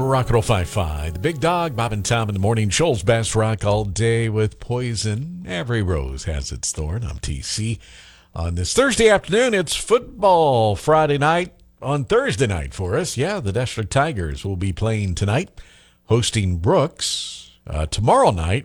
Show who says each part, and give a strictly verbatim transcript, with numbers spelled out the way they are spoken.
Speaker 1: Rock and Roll five five. The Big Dog, Bob and Tom in the morning. Shoals Best Rock all day with Poison. Every rose has its thorn. I'm T C. On this Thursday afternoon, it's football Friday night on Thursday night for us. Yeah, the Deshler Tigers will be playing tonight, hosting Brooks. Uh, tomorrow night,